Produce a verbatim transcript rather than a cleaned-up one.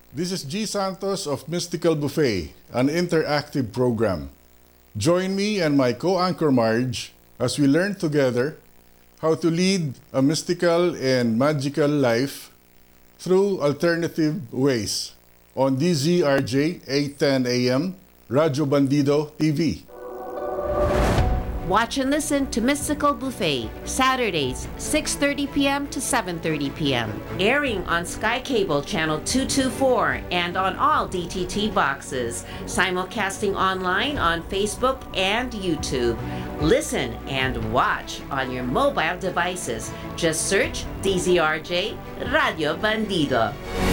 This is G. Santos of Mystical Buffet, an interactive program. Join me and my co-anchor Marge as we learn together how to lead a mystical and magical life through alternative ways on D Z R J eight ten A M, Radyo Bandido T V. Watch and listen to Mystical Buffet, Saturdays, six thirty p.m. to seven thirty p.m. Airing on Sky Cable Channel two twenty-four and on all D T T boxes. Simulcasting online on Facebook and YouTube. Listen and watch on your mobile devices. Just search D Z R J Radio Bandido.